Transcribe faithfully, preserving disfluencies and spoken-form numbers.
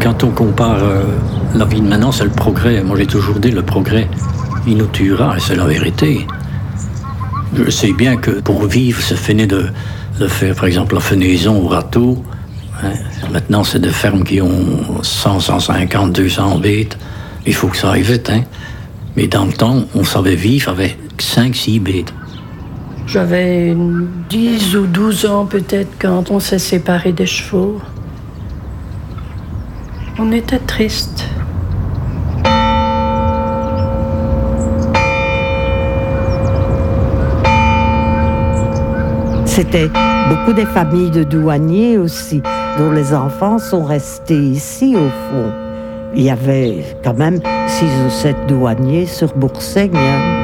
quand on compare euh, la vie de maintenant, c'est le progrès. Moi, j'ai toujours dit, le progrès, il nous tuera, et c'est la vérité. Je sais bien que pour vivre, c'est fini de, de faire, par exemple, la fenaison au râteau. Hein. Maintenant, c'est des fermes qui ont cent, cent cinquante, deux cents bêtes. Il faut que ça aille vite, hein. Mais dans le temps, on savait vivre avec cinq, six bêtes. J'avais dix ou douze ans peut-être quand on s'est séparés des chevaux. On était tristes. C'était beaucoup des familles de douaniers aussi, dont les enfants sont restés ici au fond. Il y avait quand même six ou sept douaniers sur Boursaigne. Hein.